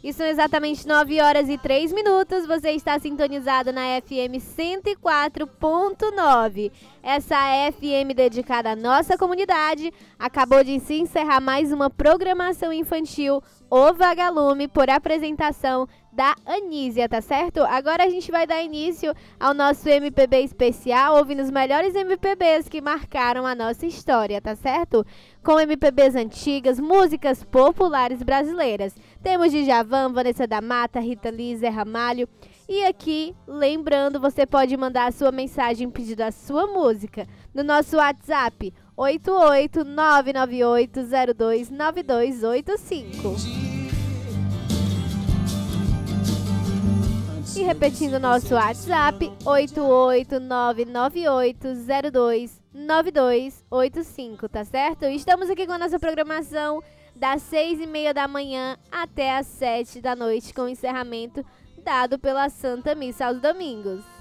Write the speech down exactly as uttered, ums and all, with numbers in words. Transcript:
E são exatamente nove horas e três minutos. Você está sintonizado na F M cento e quatro ponto nove. Essa F M dedicada à nossa comunidade acabou de se encerrar mais uma programação infantil, O Vagalume, por apresentação da Anísia, tá certo? Agora a gente vai dar início ao nosso M P B especial, ouvindo os melhores M P Bs que marcaram a nossa história, tá certo? Com M P Bs antigas, músicas populares brasileiras. Temos Djavan, Vanessa da Mata, Rita Lee, Zé Ramalho. E aqui, lembrando, você pode mandar a sua mensagem pedindo a sua música no nosso WhatsApp oito oito nove nove oito zero dois nove dois oito cinco. E repetindo nosso WhatsApp, oito oito nove nove oito zero dois nove dois oito cinco, tá certo? Estamos aqui com a nossa programação das seis e meia da manhã até as sete da noite, com o encerramento dado pela Santa Missa aos domingos.